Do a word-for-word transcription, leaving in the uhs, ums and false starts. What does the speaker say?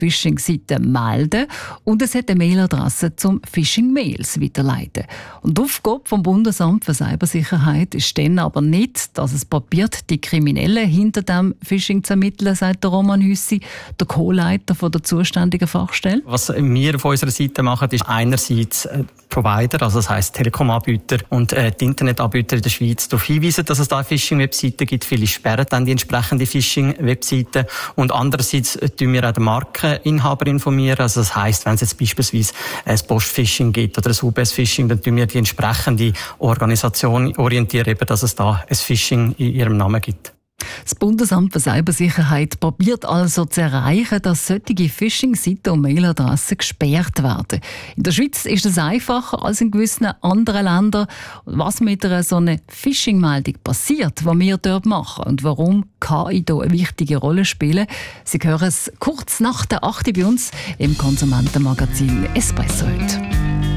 Phishing-Seiten melden und es hat eine Mailadresse zum Phishing-Mails weiterleiten. Und die Aufgabe vom Bundesamt für Cybersicherheit ist dann aber nicht, dass es probiert, die Kriminellen hinter dem Phishing zu ermitteln, sagt der Roman Hüssi, der Co-Leiter von der zuständigen Fachstelle. Was wir auf unserer Seite machen, ist einerseits Provider, also das heisst Telekom-Anbieter und äh, die Internetanbieter in der Schweiz darauf hinweisen, dass es da Phishing-Webseiten gibt. Viele sperren dann die entsprechende Phishing-Webseiten. Und andererseits äh, tun wir auch den Markeninhaber informieren. Also das heisst, wenn es jetzt beispielsweise ein Post-Phishing gibt oder ein U B S-Phishing, dann tun wir die entsprechende Organisation orientieren, eben, dass es da ein Phishing in ihrem Namen gibt. Das Bundesamt für Cybersicherheit probiert also zu erreichen, dass solche Phishing-Seiten und Mailadressen gesperrt werden. In der Schweiz ist es einfacher als in gewissen anderen Ländern. Was mit einer so einer Phishing-Meldung passiert, was wir dort machen und warum K I hier eine wichtige Rolle spielen, Sie hören es kurz nach der acht bei uns im Konsumentenmagazin Espresso heute.